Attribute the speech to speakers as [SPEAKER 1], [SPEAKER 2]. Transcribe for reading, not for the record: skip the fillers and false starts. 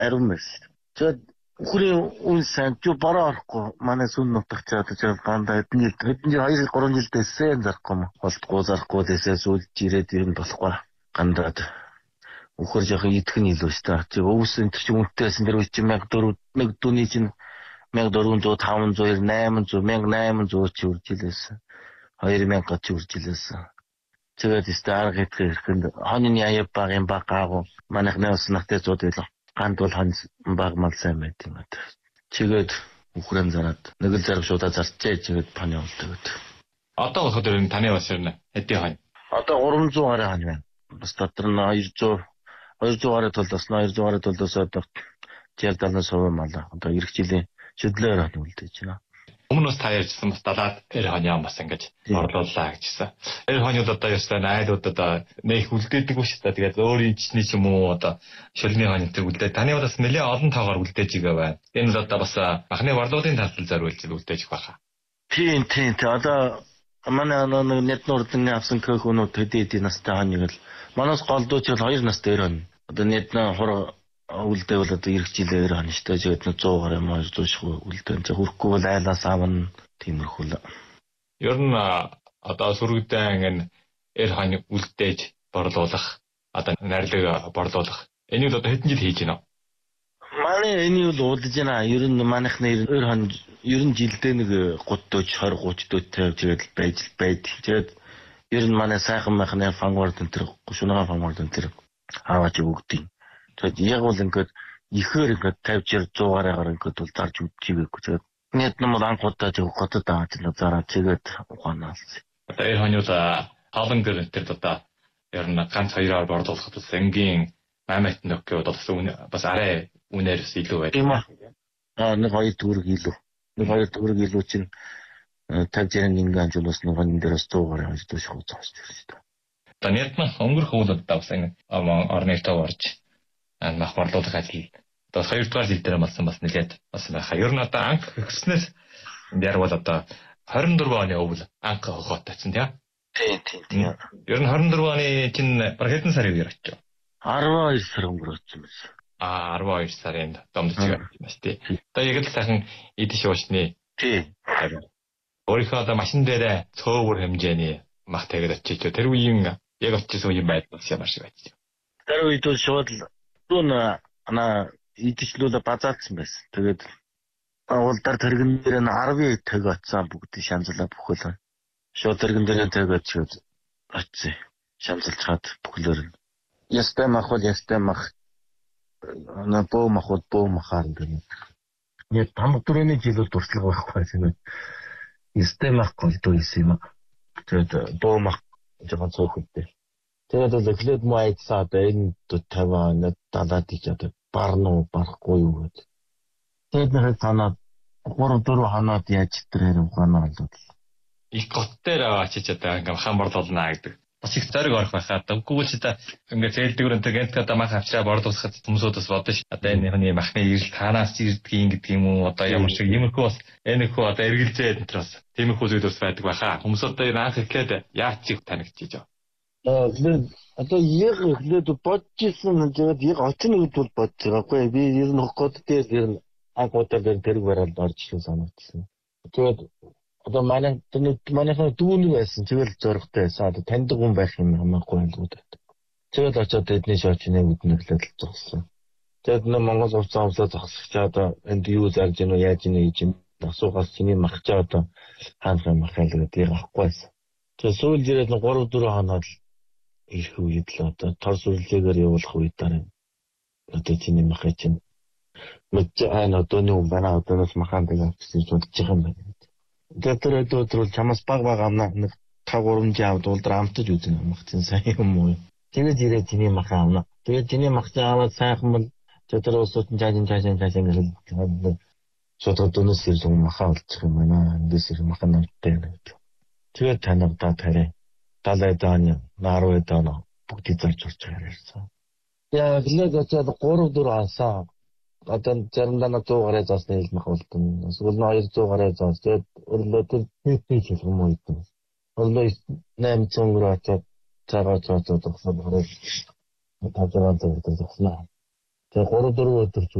[SPEAKER 1] ариун байсан. Тэгээд Ухрын үн сан ч бороо орохгүй манай сүн нутагчаад жаа гандаа хэдэн жил 2 3 жил дэссэн зарахгүй юм. Холдгүй зарахгүй дэсээ сүүлд ирээд юм болохгүй гандаад Ухар жоохон идэх нь илүү шүү дээ. Тэг өвс энэ чинь үнэтэйсэн дэр үе чинь 1400 нэг дүүний чинь 1400 500 800 1800 ч үржилсэн. 2000 ч үржилсэн. Тэгээд өстэй арга итгэх хэрхэнд хоньны аяа багын багаагүй манайх нэвс нахтай зууд байлаа. Ганд бол хан баг мал сайн байт юм аа. Чигээд Ухрын зараад нэг л зарав шуудаа зарчээ чигээд паны болдог.
[SPEAKER 2] Одоо болохоор энэ таны бас ирнэ. Хэдий хань.
[SPEAKER 1] Одоо 300 гаруй хань байна. Бас дотор нь 200 гаруй толдос 200 гаруй толдос одоо жиалдална суваа мала. Одоо эх жилийн шүдлээр хань үлдээж байна.
[SPEAKER 2] Өмнө бас та ярьжсэн бас 70-аад 90 оны он бас ингэж орлууллаа гэжсэн. 90 онууд одоо ястай айлуудад нэг үлдээдэг үү шүү дээ. Тэгээд өөрийн чичний ч юм уу одоо шөлний хоньтой үлдээ. Таны бас нэлээд олон тоогоор үлдээж байгаа байна. Энэ л одоо бас махны борлуулалтын талд зориулж үлдээж байгаа.
[SPEAKER 1] Тийм. Одоо манай нэг нурдан авсан көхөнүүд төдийд настай хоньг л манаас голдууч бол 2 настай 90 он. Одоо нэг хур үлдээвэл одоо эх жилээр хань штэ жигэд 100 гаруй 200 шиг үлдээн за хүрхгүй бол айлаас авна тиймэрхүү л.
[SPEAKER 2] Ер нь одоо сүрэгдэн энэ эр хань үлдээж борлуулах одоо найрлаг борлуулах энийг одоо хэдэн жил хийж байна вэ?
[SPEAKER 1] Манай энийг л удаж байна. Ер нь манайхны эр хань ер нь жилдээ нэг 30 20 30 дүүтэй жигэд байж. Тэгээд ер нь манай сайхан махны фанвард энэ төр гушуунаа фанвард энэ төр аваач өгдөг. Тэгээд яг бол ингээд ихээр ингээд 50 100 гараагаар ингээд бол зарж үдчихгээгүй. Тэгээд нет номер анхудаа жиг хотод аваад зараад чигээд ухаанаас.
[SPEAKER 2] Одоо эр хоньуул хаалан гэрэнтэд одоо ер нь ганц хоёроор борлуулахад бас энгийн мамайт нөхөд бас арай үнээрс илүү байдаг.
[SPEAKER 1] Тийм аа. Нэг 2 төгрөг илүү. Нэг 2 төгрөг илүү чинь 50 ингийн анжуулаас нэг энэ дээрээс 100 гараа хойд шууд зааж байна.
[SPEAKER 2] Одоо нет нь өнгөрөх үйл одоо бас ингэ орны тоо орж мах борлуулах ажил. Одоо 2 дугаар жил дээр болсон бас нэлээд бас байхаа. Ер нь одоо анх өгснөөс ярвал одоо 24 оны өвөл анх хогоотой чинь тийм. Ер нь 24 оны чинь баг хэдэн сарын үеэр очив?
[SPEAKER 1] 12 сар өнгөрөөсөн байсан.
[SPEAKER 2] 12 сарын домдож байгаа юм байна тий. Одоо яг л сайхан идэж уушны.
[SPEAKER 1] Тий.
[SPEAKER 2] Өөрийнхөө одоо машин дээр цөөвөр хэмжээний мах тэгээд очиж тэр үеийн яг очижсэн үеийн байдал юм шиг байж.
[SPEAKER 1] Тэр үед шууд ана идэлчлүүлээ базаалсан байсан. Тэгээд улдар тэрэгэн дээр нь 10 тэг очсон бүгд шанзлаа бүхэл. Шууд тэрэгэн дээр тэг очиж очив. Шанзалчаад бүхлээр. Ястай мах на боо махаар гэнэ. Нэг там төрөний жил дурслага байхгүй тийм. Ястай мах голдоо исэн юм. Тэгээд боо мах жоохон цөөхөлтэй. Тэгээд л эхлээд муу айцсаа одоо энэ 50 нэг 70 тийч одоо барнуу барахгүй юу гэдэг. Тэгээд нэг танаа 3-4 ханаад яаж тэрээр ухаанаа болоод
[SPEAKER 2] их гот дээр очиж одоо ингээм хаан борлуулна гэдэг. Бас их зориг орох байхаа. Үгүй ч одоо ингээд зээлдгүүр гэнт одоо мах авчраа борлуулахад хүмүүсөөс бодож одоо энэ махны ирэл танаас ирдгийн гэдэг юм уу одоо ямар шиг иймэрхүү бас энэхүү одоо эргэлзээ энэ төр бас тиймэрхүү зүйлс байдаг байхаа. Хүмүүс одоо энэ анх ихэд яаж ч танигдчихэж байгаа.
[SPEAKER 1] Одоо яг эхлээд бодчихсон тэгээд яг очно гэдээ бол бодож байгаагүй. Би ер нь хот дээр ер нь агуудаар тэрэг бараад орж ирсэн санагдсан. Тэгээд одоо манайхаа дүүнэг байсан. Тэгэл зоригтой байсан. Одоо таньдаг хүн байх юм хамаагүй юм л үү. Тэгэл очиод эдний шооч нэг үднэглээд л зогссон. Тэгээд нэг Монгол хувцас зогсчих одоо энд юу зарж гинөө яаж гинэ гэж асуугаас чиний махчаа одоо хаанхаа махаа л гэдэг авахгүй байсан. Тэгээд сүүл жирээд 3-4 хоноод ирэх үед л одоо тор сүрлэгээр явуулах үед дараа одоо чиний махаа чинь мэдээ одооны хүн байна одооноос махаан дээр авчихсан бодож байгаа юм байна. Тэгээд өдөр чамаас баг амна нэг 5-3 жив дуулдар амтаж үзэн мах чинь сайн юм уу. Тэгээд ирээд чиний махаа авна. Тэгээд чиний махаа аваад сайхан бол тэр уусууд жаажин гэл сододоноос ирсэн махаа олчих юм байна. Эндээс ирэх махаа намтай гэдэг. Тэгээд танагдаа тарай. 70 дааны 10 даана бүгдийг зарж урч ярьсан. Яа гэлээд очиад 3-4 хасаа одоо заримдаа 100 гараа заасны хэлмэх болтон. Эсвэл 200 гараа заас. Тэгээд өрлөө тэр хийх юм уу гэдэг. Өрлөө 800 гараа цаагаа цаацаа тогсон гараа тазаан дээр тогсноо. Тэгээ 3-4 өдөр